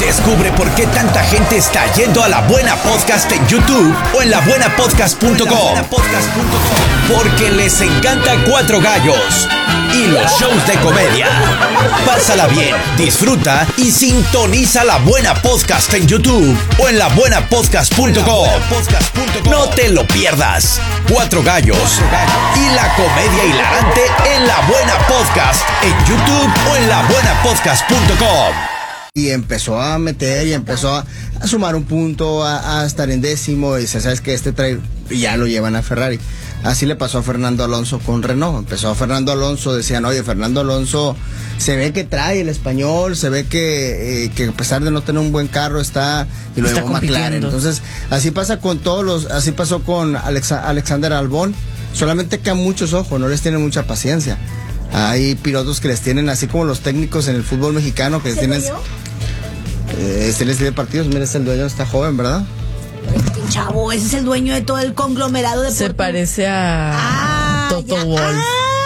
Descubre por qué tanta gente está yendo a La Buena Podcast en YouTube o en labuenapodcast.com. Porque les encanta Cuatro Gallos y los shows de comedia. Pásala bien, disfruta y sintoniza La Buena Podcast en YouTube o en labuenapodcast.com. No te lo pierdas. Cuatro Gallos y la comedia hilarante en La Buena Podcast en YouTube o en labuenapodcast.com. Y empezó a meter y empezó a sumar un punto, a estar en décimo. Y dice, ¿sabes qué? Y ya lo llevan a Ferrari. Así le pasó a Fernando Alonso con Renault. Empezó a Fernando Alonso, decían, oye, Fernando Alonso se ve que trae el español, se ve que a pesar de no tener un buen carro está, y lo llevó McLaren. Entonces, así pasa con así pasó con Alexander Albon, solamente que a muchos ojos, no les tienen mucha paciencia. Hay pilotos que les tienen, así como los técnicos en el fútbol mexicano, que les tienen... les tiene partidos. Mira, es el dueño, está joven, ¿verdad? Chavo, ese es el dueño de todo el conglomerado de Se parece a Toto Wolff.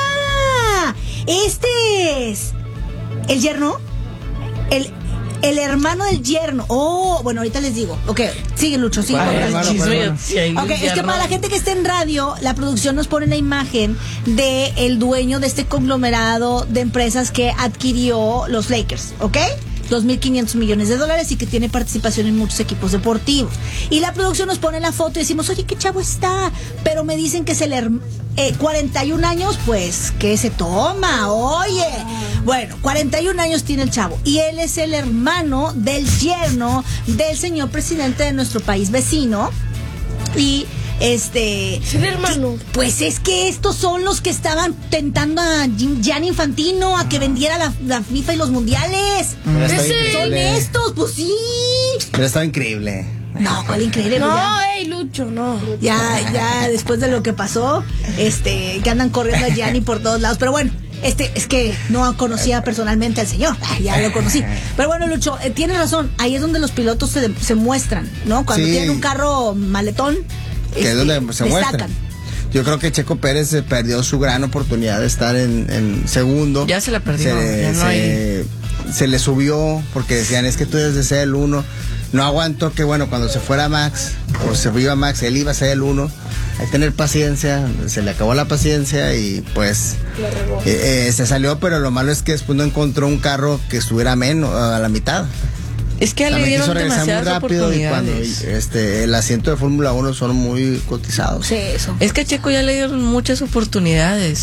Este es el yerno, el hermano del yerno. Oh, bueno, ahorita les digo. Ok, sigue, Lucho, sigue. Ok, es que para la gente que está en radio, la producción nos pone la imagen de el dueño de este conglomerado de empresas que adquirió los Lakers, ¿ok? $2.500 millones y que tiene participación en muchos equipos deportivos. Y la producción nos pone la foto y decimos, oye, qué chavo está. Pero me dicen que es el 41 años, pues, ¿qué se toma? Oye, bueno, 41 años tiene el chavo. Y él es el hermano del yerno del señor presidente de nuestro país vecino. Y ¿Es el hermano? Pues es que estos son los que estaban tentando a Gianni Infantino a que vendiera la FIFA y los mundiales. Son estos, pues sí. Pero estaba increíble. No, ¿cuál increíble? No, Lucho, no. Ya, después de lo que pasó, que andan corriendo a Gianni por todos lados. Pero bueno, es que no conocía personalmente al señor. Ya lo conocí. Pero bueno, Lucho, tienes razón. Ahí es donde los pilotos se muestran, ¿no? Cuando tienen un carro maletón, que es donde se muestran. Yo creo que Checo Pérez perdió su gran oportunidad de estar en segundo. Ya se la perdió. Se le subió porque decían, es que tú debes de ser el uno. No aguantó que, bueno, cuando se fuera Max, o se iba Max, él iba a ser el uno. Hay que tener paciencia, se le acabó la paciencia y pues se salió, pero lo malo es que después no encontró un carro que estuviera menos, a la mitad. Es que le dieron demasiadas oportunidades. Y cuando el asiento de Fórmula 1 son muy cotizados. Sí, eso. Es que a Checo ya le dieron muchas oportunidades.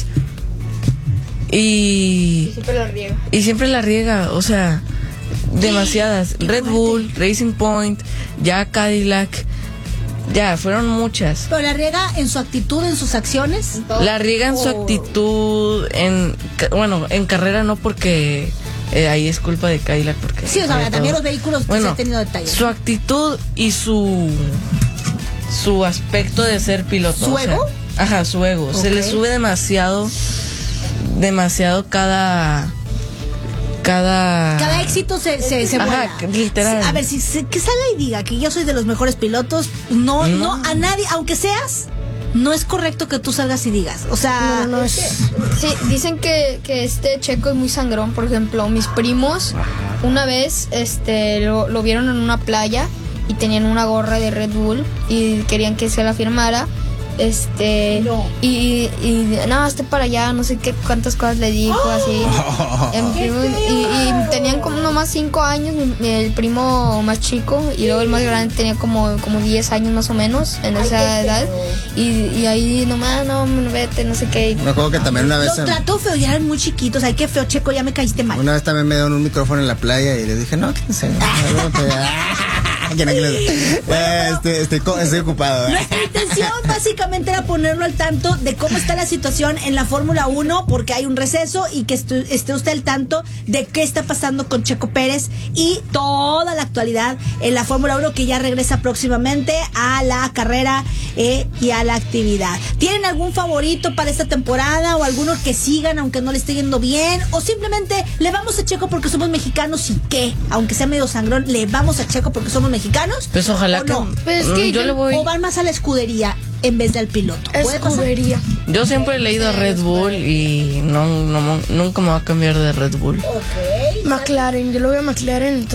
Y siempre la riega, o sea, demasiadas. Red Bull, Racing Point, ya Cadillac, ya fueron muchas. Pero la riega en su actitud, en sus acciones. La riega en su actitud, en carrera no, porque ahí es culpa de Cadillac, porque sí, o sea, también los vehículos se han tenido detalles. Su actitud y su aspecto de ser piloto. ¿Su ego? Ajá, su ego. Okay. Se le sube demasiado cada éxito se vuela. Literal. A ver, que salga y diga que yo soy de los mejores pilotos, no a nadie, aunque seas, no es correcto que tú salgas y digas. O sea, no es. Sí, dicen que este Checo es muy sangrón. Por ejemplo, mis primos una vez lo vieron en una playa y tenían una gorra de Red Bull y querían que se la firmara. Y hazte para allá, no sé qué cuántas cosas le dijo, así. Y tenían como nomás 5 años, el primo más chico, y luego el más grande tenía como 10 años más o menos en esa edad. Y ahí nomás, no, vete, no sé qué. Me acuerdo que también una vez... Los trató feo, ya eran muy chiquitos. Ay, qué feo, Checo, ya me caíste mal. Una vez también me dieron un micrófono en la playa y le dije, no, quédense. Estoy ocupado. Nuestra intención básicamente era ponerlo al tanto de cómo está la situación en la Fórmula 1, porque hay un receso, y que esté usted al tanto de qué está pasando con Checo Pérez y toda la actualidad en la Fórmula 1, que ya regresa próximamente a la carrera y a la actividad. ¿Tienen algún favorito para esta temporada o algunos que sigan aunque no le esté yendo bien? ¿O simplemente le vamos a Checo porque somos mexicanos y qué? Aunque sea medio sangrón, le vamos a Checo porque somos mexicanos. Pues ojalá que no. Pues que yo le voy. O van más a la escudería en vez del piloto. Escudería. Yo siempre he leído a Red Bull y nunca me va a cambiar de Red Bull. Okay. McLaren, yo lo voy a McLaren.